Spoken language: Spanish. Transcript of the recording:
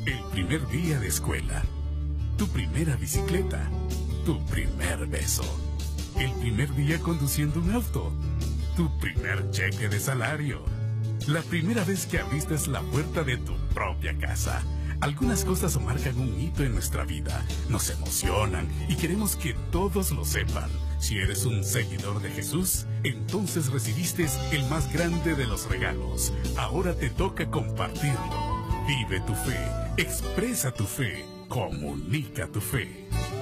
El primer día de escuela. Tu primera bicicleta. Tu primer beso. El primer día conduciendo un auto. Tu primer cheque de salario. La primera vez que abriste la puerta de tu propia casa. Algunas cosas marcan un hito en nuestra vida, nos emocionan y queremos que todos lo sepan. Si eres un seguidor de Jesús, entonces recibiste el más grande de los regalos. Ahora te toca compartirlo. Vive tu fe, expresa tu fe, comunica tu fe.